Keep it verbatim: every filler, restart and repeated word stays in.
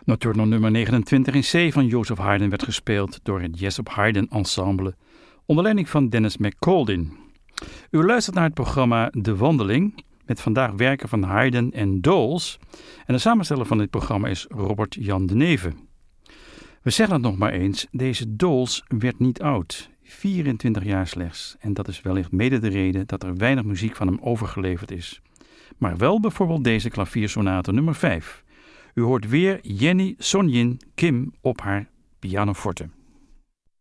Nocturno nummer negenentwintig in C van Joseph Haydn werd gespeeld door het Jessup Haydn Ensemble onder leiding van Dennis McCauldin. U luistert naar het programma De Wandeling met vandaag werken van Haydn en Doles en de samensteller van dit programma is Robert Jan de Neve. We zeggen het nog maar eens, deze Doles werd niet oud, vierentwintig jaar slechts en dat is wellicht mede de reden dat er weinig muziek van hem overgeleverd is. Maar wel bijvoorbeeld deze klaviersonate nummer vijf. U hoort weer Jenny Sonjin Kim op haar pianoforte.